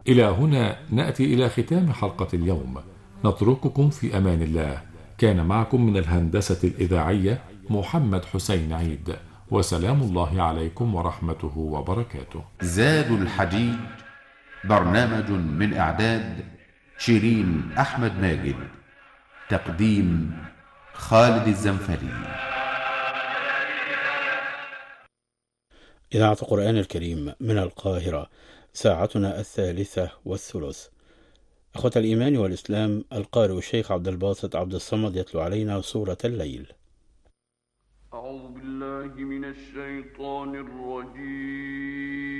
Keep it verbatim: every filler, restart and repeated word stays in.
إلى هنا نأتي إلى ختام حلقة اليوم، نترككم في أمان الله. كان معكم من الهندسة الإذاعية محمد حسين عيد، وسلام الله عليكم ورحمته وبركاته. زاد الحديد برنامج من إعداد شيرين أحمد ماجد، تقديم خالد الزنفري. إذاعة القرآن الكريم من القاهرة، ساعتنا الثالثة والثلث. أخوة الإيمان والإسلام، القارئ الشيخ عبد الباسط عبد الصمد يتلو علينا سورة الليل. أعوذ بالله من الشيطان الرجيم.